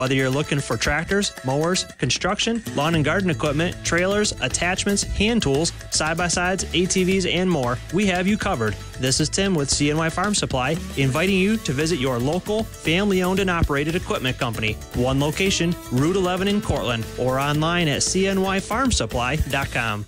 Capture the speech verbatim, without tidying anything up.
Whether you're looking for tractors, mowers, construction, lawn and garden equipment, trailers, attachments, hand tools, side-by-sides, A T Vs, and more, we have you covered. This is Tim with C N Y Farm Supply, inviting you to visit your local, family-owned and operated equipment company. One location, Route eleven in Cortland, or online at C N Y farm supply dot com.